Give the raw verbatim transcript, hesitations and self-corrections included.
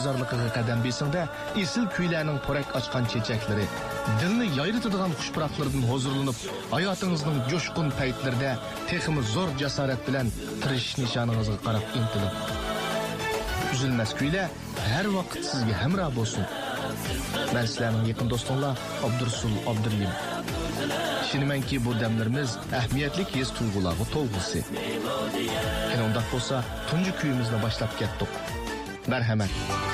intizorligiga qadam besingda esil kuylarning porak ochgan chechakları, dilni yayritadigan xushpuraklardan huzurlanib, hayotingizning jo'shqin paytlarida texmi zo'r jasorat bilan tirishish nishoningizga qarab intilib. Üzülmez kuylar her vaqt sizga hamroh bo'lsin. Ben sizlarning yaqin do'stinglar Abdursul Abdurlim. Düşünümenki bu demlerimiz ehmiyetlik his tuygulağı toğusu. Yani ondan olsa tuncu köyümüzle başlap gettik. Merhamet.